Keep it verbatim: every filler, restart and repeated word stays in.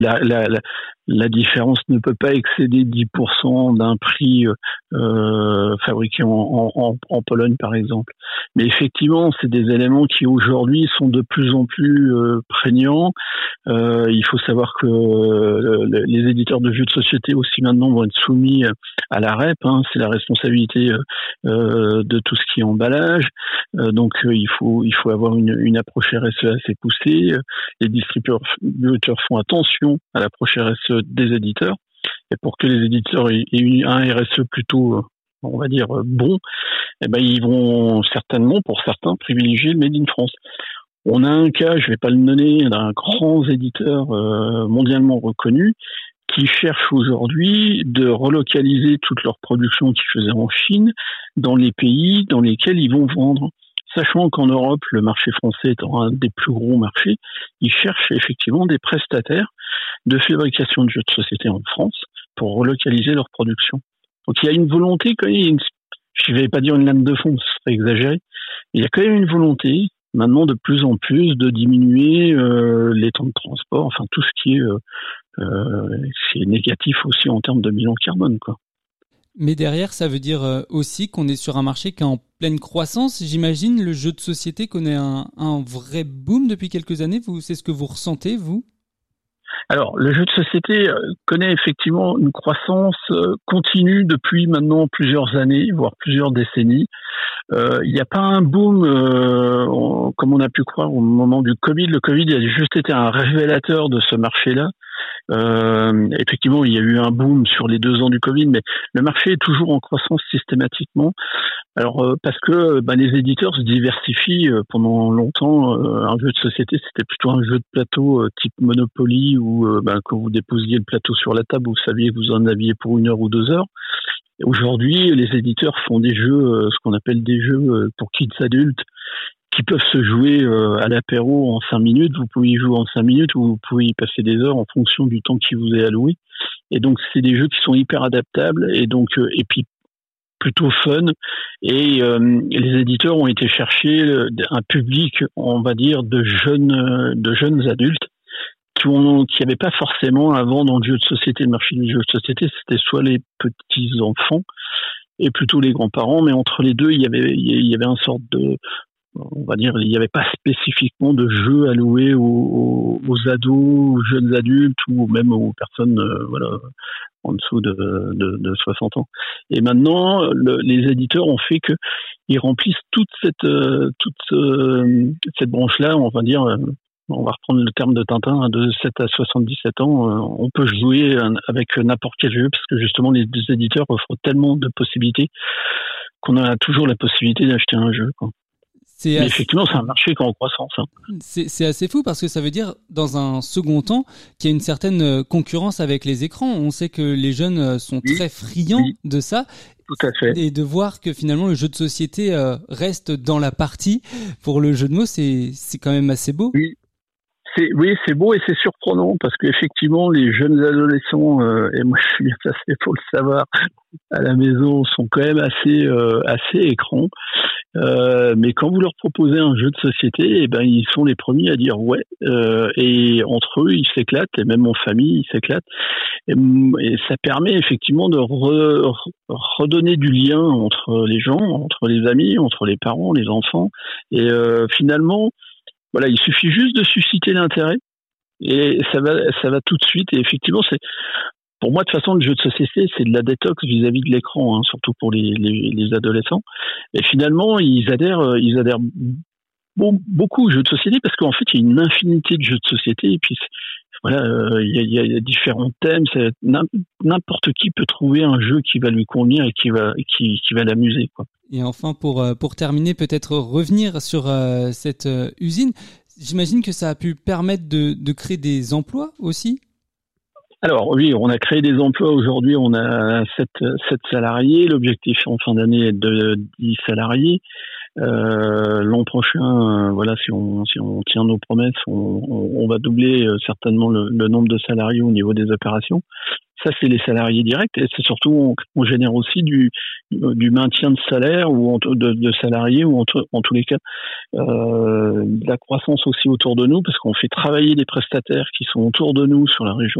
La, la, la, la différence ne peut pas excéder dix pour cent d'un prix euh, fabriqué en, en, en Pologne, par exemple. Mais effectivement, c'est des éléments qui aujourd'hui sont de plus en plus euh, prégnants. Euh, il faut savoir que euh, les éditeurs de jeux de société aussi maintenant vont être soumis à la R E P. Hein, c'est la responsabilité euh, de tout ce qui est emballage. Euh, donc euh, il faut il faut avoir une, une approche R S E assez poussée. Les distributeurs font attention à l'approche R S E des éditeurs, et pour que les éditeurs aient un R S E plutôt, on va dire, bon, eh ben ils vont certainement, pour certains, privilégier le Made in France. On a un cas, je vais pas le nommer, d'un grand éditeur euh, mondialement reconnu qui cherche aujourd'hui de relocaliser toute leur production qu'ils faisaient en Chine dans les pays dans lesquels ils vont vendre. Sachant qu'en Europe, le marché français étant un des plus gros marchés, ils cherchent effectivement des prestataires de fabrication de jeux de société en France pour relocaliser leur production. Donc il y a une volonté, quand même, une, je ne vais pas dire une lame de fond, ce serait exagéré, il y a quand même une volonté, maintenant de plus en plus, de diminuer euh, les temps de transport, enfin tout ce qui est, euh, euh, c'est négatif aussi en termes de bilan carbone, quoi. Mais derrière, ça veut dire aussi qu'on est sur un marché qui est en pleine croissance. J'imagine le jeu de société connaît un, un vrai boom depuis quelques années. Vous, c'est ce que vous ressentez, vous ? Alors, le jeu de société connaît effectivement une croissance continue depuis maintenant plusieurs années, voire plusieurs décennies. Euh, il n'y a pas un boom euh, comme on a pu croire au moment du Covid. Le Covid a juste été un révélateur de ce marché-là. Euh, effectivement, il y a eu un boom sur les deux ans du Covid, mais le marché est toujours en croissance systématiquement. Alors, euh, parce que bah, les éditeurs se diversifient. Euh, pendant longtemps, euh, un jeu de société, c'était plutôt un jeu de plateau euh, type Monopoly, où euh, bah, quand vous déposiez le plateau sur la table, vous saviez que vous en aviez pour une heure ou deux heures. Et aujourd'hui, les éditeurs font des jeux, euh, ce qu'on appelle des jeux euh, pour kids adultes, qui peuvent se jouer euh, à l'apéro en cinq minutes. Vous pouvez y jouer en cinq minutes ou vous pouvez y passer des heures en fonction du temps qui vous est alloué. Et donc, c'est des jeux qui sont hyper adaptables et donc euh, et puis plutôt fun. Et euh, les éditeurs ont été chercher un public, on va dire, de jeunes de jeunes adultes qui ont qui n'avaient pas forcément avant dans le jeu de société, le marché du jeu de société, c'était soit les petits enfants et plutôt les grands-parents, mais entre les deux, il y avait il y avait un sorte de, on va dire, il n'y avait pas spécifiquement de jeux alloués aux, aux, aux ados, aux jeunes adultes ou même aux personnes euh, voilà, en dessous de, de, de soixante ans. Et maintenant, le, les éditeurs ont fait que ils remplissent toute cette euh, toute euh, cette branche-là, on va dire. Euh, on va reprendre le terme de Tintin, de sept à soixante-dix-sept ans, euh, on peut jouer avec n'importe quel jeu parce que justement les deux éditeurs offrent tellement de possibilités qu'on a toujours la possibilité d'acheter un jeu, quoi. C'est Mais assez... effectivement, c'est un marché qui est en croissance. Hein. C'est, c'est assez fou parce que ça veut dire, dans un second temps, qu'il y a une certaine concurrence avec les écrans. On sait que les jeunes sont oui, très friands oui. de ça. Tout à fait. Et de voir que finalement le jeu de société euh, reste dans la partie, pour le jeu de mots, c'est, c'est quand même assez beau. Oui. C'est, oui, c'est beau et c'est surprenant parce qu'effectivement, les jeunes adolescents, euh, et moi je suis bien placé pour le savoir, à la maison, sont quand même assez, euh, assez écrans. Euh, mais quand vous leur proposez un jeu de société, eh ben ils sont les premiers à dire ouais. Euh, et entre eux, ils s'éclatent, et même en famille, ils s'éclatent. Et, et ça permet effectivement de re, redonner du lien entre les gens, entre les amis, entre les parents, les enfants. Et euh, finalement, voilà, il suffit juste de susciter l'intérêt et ça va, ça va tout de suite. Et effectivement, c'est, pour moi, de toute façon, le jeu de société, c'est de la détox vis-à-vis de l'écran, hein, surtout pour les, les, les adolescents. Et finalement, ils adhèrent, ils adhèrent bon, beaucoup aux jeux de société parce qu'en fait, il y a une infinité de jeux de société. Et puis, voilà, euh, il, y a, il y a différents thèmes. C'est, n'importe qui peut trouver un jeu qui va lui convenir et qui va, qui, qui va l'amuser, quoi. Et enfin, pour, pour terminer, peut-être revenir sur euh, cette euh, usine, j'imagine que ça a pu permettre de, de créer des emplois aussi ? Alors oui, on a créé des emplois. Aujourd'hui, on a sept, sept salariés. L'objectif en fin d'année est de dix salariés. Euh, l'an prochain, euh, voilà, si on, si on tient nos promesses, on, on, on va doubler euh, certainement le, le nombre de salariés au niveau des opérations. Ça, c'est les salariés directs, et c'est surtout, on, on génère aussi du, du maintien de salaire ou en, de, de salariés, ou en, en tous les cas, euh, de la croissance aussi autour de nous, parce qu'on fait travailler des prestataires qui sont autour de nous sur la région